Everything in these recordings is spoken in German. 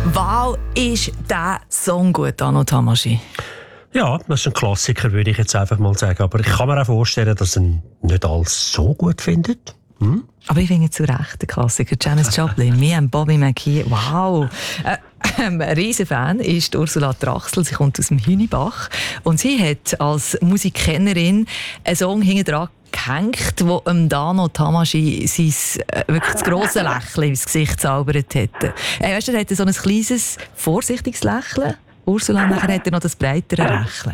Wow, ist der Song gut, Arno Tamaschi? Ja, das ist ein Klassiker, würde ich jetzt einfach mal sagen. Aber ich kann mir auch vorstellen, dass ihn nicht alles so gut findet. Aber ich finde zu Recht der Klassiker. Janis Joplin, mir und Bobby McGee. Wow! Ein riesen Fan ist Ursula Trachsel. Sie kommt aus dem Hünibach. Und sie hat als Musikkennerin einen Song hinten dran gehängt, wo Arno Tamaschi sein wirklich das grosse Lächeln ins Gesicht zaubert hätte. Weißt du, er hatte so ein kleines, vorsichtiges Lächeln. Ursula, nachher hat er noch das breitere Lächeln.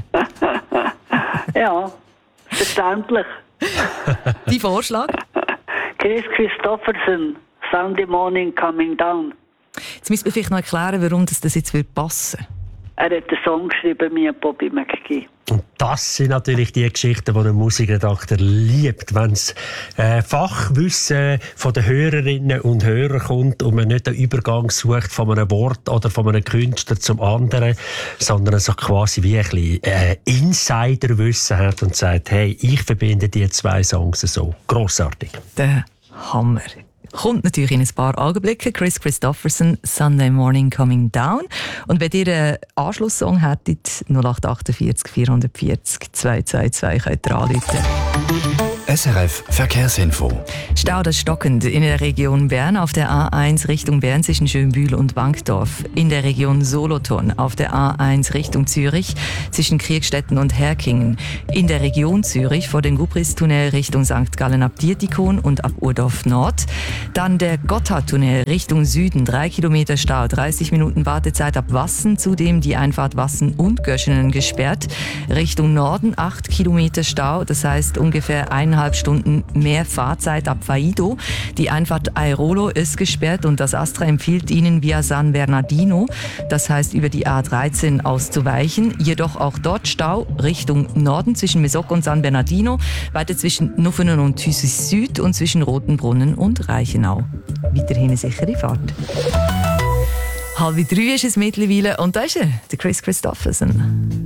Ja, verständlich. Dein Vorschlag? Chris Christofferson, Sunday Morning Coming Down. Jetzt müssen wir vielleicht noch erklären, warum das jetzt passen würde. Er hat einen Song geschrieben, mir und Bobby McGee. Und das sind natürlich die Geschichten, die der Musikredakteur liebt, wenn es Fachwissen von den Hörerinnen und Hörern kommt und man nicht den Übergang sucht von einem Wort oder von einem Künstler zum anderen, sondern so quasi wie ein bisschen Insiderwissen hat und sagt, hey, ich verbinde die zwei Songs so. Grossartig. Der Hammer. Kommt natürlich in ein paar Augenblicken. Chris Christofferson, Sunday Morning Coming Down. Und wenn ihr einen Anschlusssong hättet, 0848 440 222 könnt ihr anrufen. SRF Verkehrsinfo. Stau das stockend in der Region Bern auf der A1 Richtung Bern zwischen Schönbühl und Wankdorf. In der Region Solothurn auf der A1 Richtung Zürich zwischen Kriegstetten und Herkingen. In der Region Zürich vor dem Gubristunnel Richtung St. Gallen ab Dietikon und ab Urdorf Nord. Dann der Gotthardtunnel Richtung Süden, 3 Kilometer Stau, 30 Minuten Wartezeit ab Wassen. Zudem die Einfahrt Wassen und Göschenen gesperrt. Richtung Norden 8 Kilometer Stau, das heißt ungefähr 1,5 Stunden mehr Fahrzeit ab Faido. Die Einfahrt Airolo ist gesperrt und das Astra empfiehlt Ihnen via San Bernardino, das heißt über die A13 auszuweichen. Jedoch auch dort Stau Richtung Norden zwischen Mesocco und San Bernardino, weiter zwischen Nuffenen und Thüsis Süd und zwischen Rotenbrunnen und Reichenau. Weiterhin eine sichere Fahrt. 2:30 ist es mittlerweile und da ist er, der Chris Christofferson.